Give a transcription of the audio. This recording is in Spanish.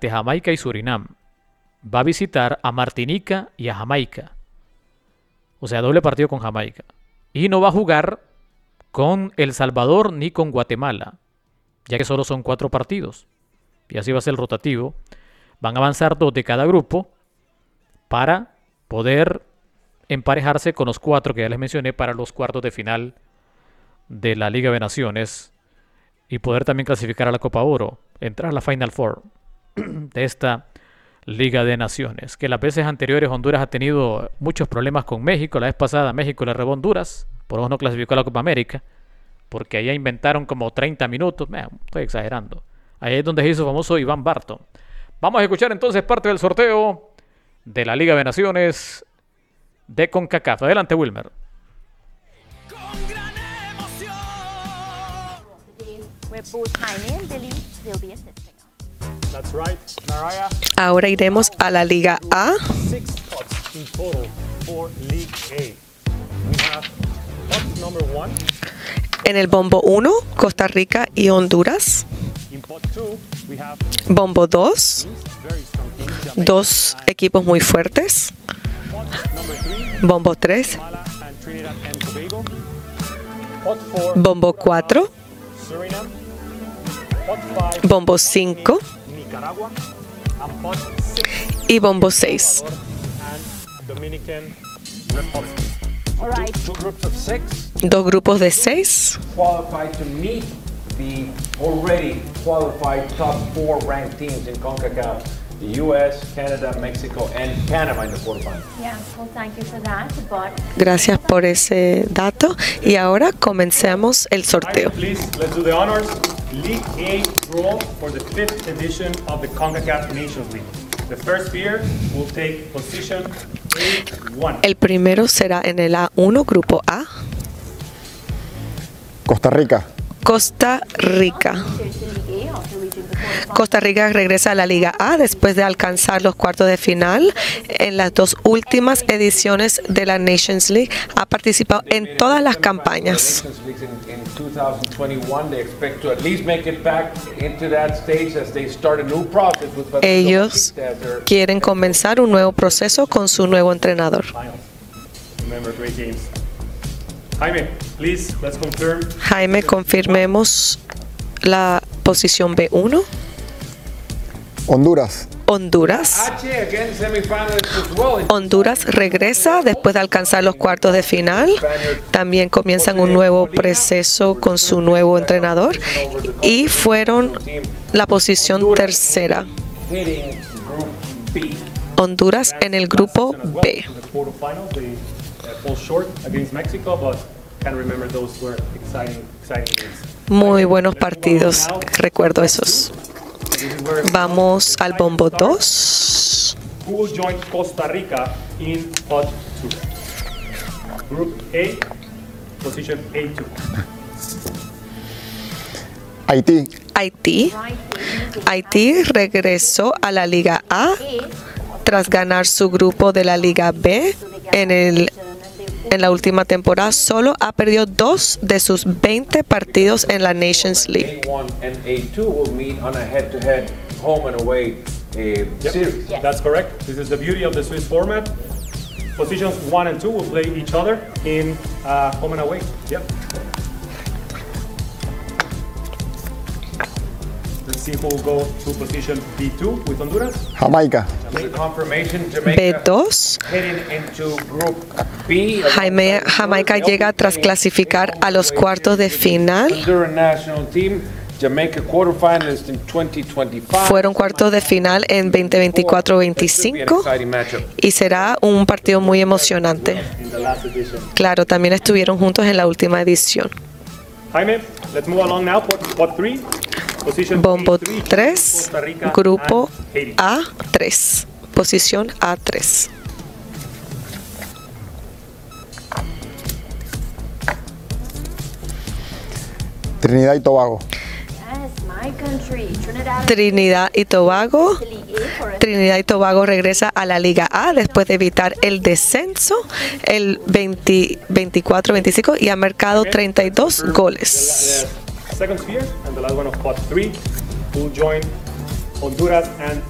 ante Jamaica y Surinam. Va a visitar a Martinica y a Jamaica. O sea, doble partido con Jamaica. Y no va a jugar con El Salvador ni con Guatemala, ya que solo son 4 partidos. Y así va a ser el rotativo. Van a avanzar 2 de cada grupo para poder emparejarse con los 4 que ya les mencioné para los cuartos de final de la Liga de Naciones y poder también clasificar a la Copa Oro, entrar a la Final Four de esta Liga de Naciones. Que las veces anteriores Honduras ha tenido muchos problemas con México. La vez pasada México le robó a Honduras, por eso no clasificó a la Copa América, porque allá inventaron como 30 minutos. Estoy exagerando. Ahí es donde se hizo famoso Iván Barton. Vamos a escuchar entonces parte del sorteo de la Liga de Naciones de CONCACAF. Adelante, Wilmer. Ahora iremos a la Liga A. En el bombo 1, Costa Rica y Honduras. Bombo 2, 2 equipos muy fuertes. Bombo 3, bombo 4, bombo 5 y bombo 6. Dos grupos de 6. The already qualified top 4 ranked teams in CONCACAF, the U.S., Canada, Mexico, and Panama in the quarterfinals. Yeah, well, thank you for that. But Gracias por ese dato. Y ahora comencemos el sorteo. Please, let's do the honors. League A draw for the 5th edition of the CONCACAF Nations League. The first pair will take position A1. El primero será en el A1, grupo A. Costa Rica. Costa Rica. Costa Rica regresa a la Liga A después de alcanzar los cuartos de final en las 2 últimas ediciones de la Nations League. Ha participado en todas las campañas. In 2021, they expect to at least make it back into that stage as they start a new process with Ellos quieren comenzar un nuevo proceso con su nuevo entrenador. Remember, great games. Jaime, please, let's confirm. Jaime, confirmemos la posición B1. Honduras. Honduras. again, semifinalists as well. Honduras regresa después de alcanzar los cuartos de final. También comienzan un nuevo proceso con su nuevo entrenador y fueron la posición tercera. Hitting Group B. Honduras en el grupo B. The quarterfinals, they fall short against Mexico, but can remember those were exciting games. Muy buenos partidos, recuerdo esos. Vamos al bombo 2. Who will join Costa Rica in pot 2? Group A, position A2. Haití. Haití. Haití regresó a la Liga A tras ganar su grupo de la Liga B en la última temporada. Solo ha perdido 2 de sus 20 partidos en la Nations League. A1 and A2 will meet on a head-to-head home and away series. That's correct. This is the beauty of the Swiss format. Positions 1 and 2 will play each other in home and away. Yep. Let's see who will go to position B2 with Honduras. Jamaica. Confirmation, Jamaica B2. heading into Group B. Jamaica llega tras clasificar a los cuartos de final. Honduras national team, Jamaica quarterfinalist in 2025. Fueron cuartos de final en 2024-25 Exciting matchup. y será un partido muy emocionante. In the last edition. Claro, también estuvieron juntos en la última edición. Jaime, let's move along now. Pot 3. Position Bombo B3, 3, Costa Rica grupo and Haiti. A3, posición A3. Trinidad y Tobago. yes, my country, Trinidad y Tobago. League A for a Trinidad y Tobago regresa a la Liga A después de evitar el descenso el 24-25 y ha marcado 32 goles. Second sphere and the last one of pot 3 will join Honduras and